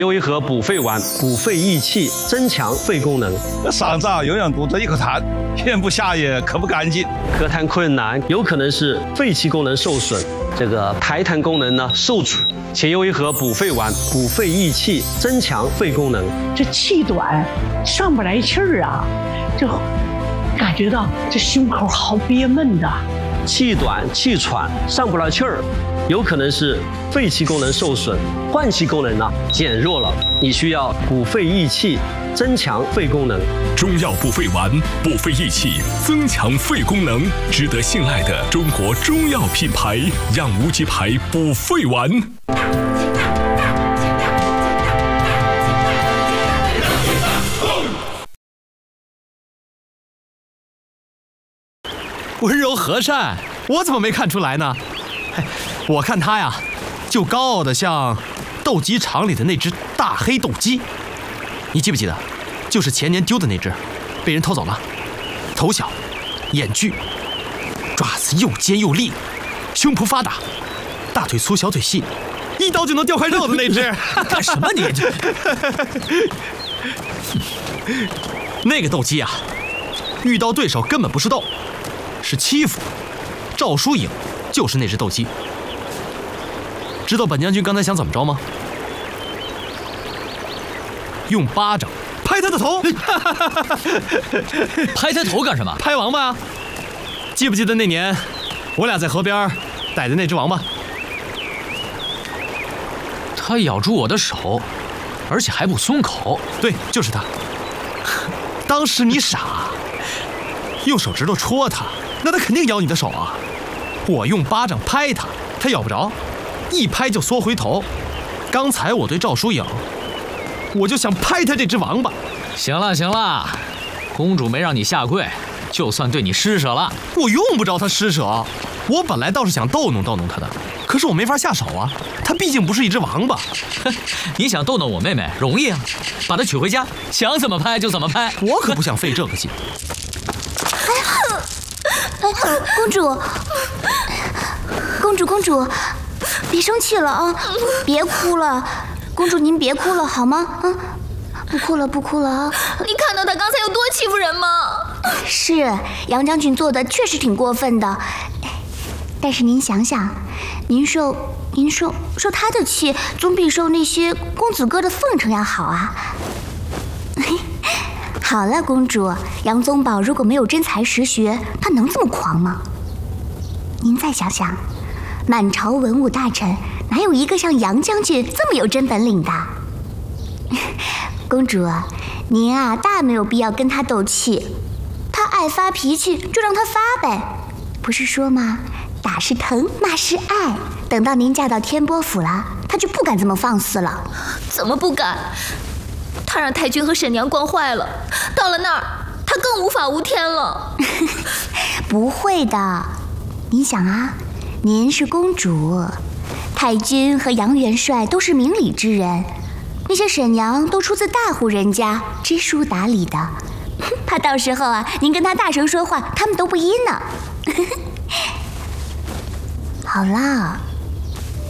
又一盒补肺丸，补肺益气，增强肺功能。 嗓子永远堵着一口痰，咽不下也咳不干净。 咳痰困难，有可能是肺气功能受损，这个排痰功能呢受阻。且又一盒补肺丸，补肺益气，增强肺功能。 这气短，上不来气儿啊，就感觉到这胸口好憋闷的。 气短、气喘、上不来气儿，有可能是肺气功能受损，换气功能呢减弱了。你需要补肺益气，增强肺功能。 中药补肺丸，补肺益气，增强肺功能，值得信赖的中国中药品牌——让无极牌补肺丸。 温柔和善，我怎么没看出来呢？我看他呀，就高傲的像斗鸡场里的那只大黑斗鸡。你记不记得，就是前年丢的那只，被人偷走了，头小，眼巨，爪子又尖又利，胸脯发达，大腿粗小腿细，一刀就能掉块肉的那只。 干什么你？ 那个斗鸡啊，遇到对手根本不是斗，是欺负。赵疏影就是那只斗鸡。知道本将军刚才想怎么着吗？用巴掌拍他的头。 拍他头干什么？ 拍王八。记不记得那年我俩在河边逮的那只王八？ 他咬住我的手，而且还不松口。 对，就是他。当时你傻，用手指头戳他，那他肯定咬你的手啊。我用巴掌拍他，他咬不着，一拍就缩回头。刚才我对赵疏影，我就想拍他这只王八。 行了行了，公主没让你下跪，就算对你施舍了。 我用不着他施舍，我本来倒是想逗弄逗弄他的，可是我没法下手啊，他毕竟不是一只王八。 你想逗弄我妹妹容易啊，把她娶回家，想怎么拍就怎么拍。 我可不想费这个劲。 公主，别生气了啊，别哭了，公主您别哭了好吗？啊，不哭了啊！ 你看到他刚才有多欺负人吗？ 是，杨将军做的确实挺过分的，但是您想想，您受他的气，总比受那些公子哥的奉承要好啊。好了，公主，杨宗保如果没有真才实学，他能这么狂吗？您再想想，满朝文武大臣哪有一个像杨将军这么有真本领的？公主，您啊，大没有必要跟他斗气，他爱发脾气就让他发呗，不是说吗？打是疼，骂是爱，等到您嫁到天波府了，他就不敢这么放肆了。 怎么不敢？他让太君和沈娘惯坏了，到了那儿他更无法无天了。 不会的，你想啊，您是公主，太君和杨元帅都是明理之人，那些沈娘都出自大户人家，知书达理的。怕到时候啊，您跟他大声说话，他们都不依呢。好了，